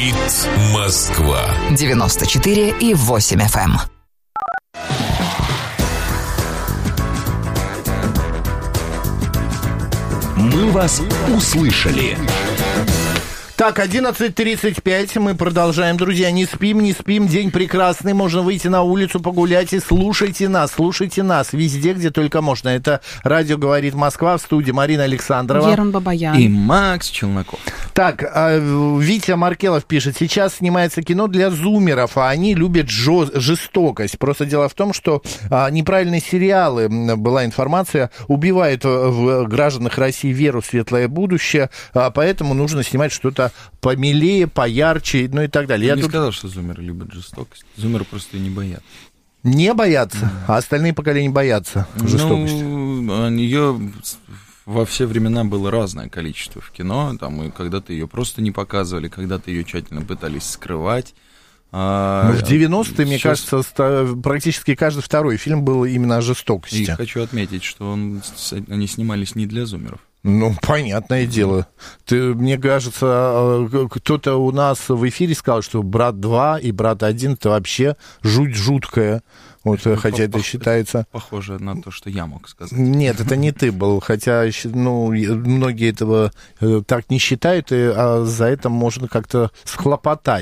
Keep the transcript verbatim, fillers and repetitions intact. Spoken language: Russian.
Говорит Москва. девяносто четыре и восемь эф эм. Мы вас услышали. Так, одиннадцать тридцать пять, мы продолжаем, друзья, не спим, не спим, день прекрасный, можно выйти на улицу, погулять и слушайте нас, слушайте нас везде, где только можно. Это радио «Говорит Москва», в студии Марина Александрова. Герман Бабаян. И Макс Челноков. Так, Витя Маркелов пишет, сейчас снимается кино для зумеров, а они любят жё- жестокость. Просто дело в том, что а, неправильные сериалы, была информация, убивают в гражданах России веру в светлое будущее, а, поэтому нужно снимать что-то помилее, поярче, ну и так далее. Я, Я не тут... сказал, что зумеры любят жестокость. Зумеры просто не боятся. Не боятся, mm. а остальные поколения боятся жестокости. Ну, ее во все времена было разное количество в кино. Там, и когда-то ее просто не показывали, когда-то ее тщательно пытались скрывать. А, в девяностые, мне сейчас... кажется, практически каждый второй фильм был именно о жестокости. И хочу отметить, что он, они снимались не для зумеров. Ну, понятное дело. Ты, мне кажется, кто-то у нас в эфире сказал, что «Брат два» и «Брат один» это вообще жуть жуткая. Вот, ну, хотя это считается... Похоже на то, что я мог сказать. Нет, это не ты был, хотя ну, многие этого так не считают, и а за это можно как-то схлопотать.